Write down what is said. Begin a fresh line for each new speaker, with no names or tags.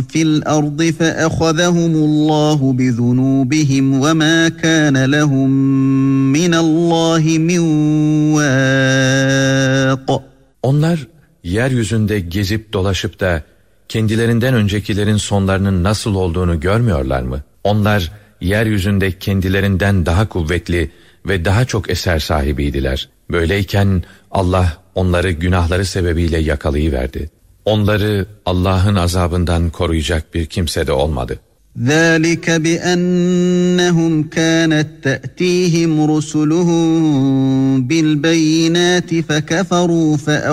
فِي الْأَرْضِ فَأَخَذَهُمُ اللّٰهُ بِذُنُوبِهِمْ وَمَا كَانَ لَهُمْ مِنَ اللّٰهِ مِنْ وَاقٍ.
Onlar yeryüzünde gezip dolaşıp da kendilerinden öncekilerin sonlarının nasıl olduğunu görmüyorlar mı? Onlar yeryüzünde kendilerinden daha kuvvetli ve daha çok eser sahibiydiler. Böyleyken Allah onları günahları sebebiyle yakalayıverdi. Onları Allah'ın azabından koruyacak bir kimse de olmadı.
ذَٰلِكَ بِأَنَّهُمْ كَانَتْ تَأْتِيهِمْ رُسُلُهُم بِالْبَيِّنَاتِ فَكَفَرُوا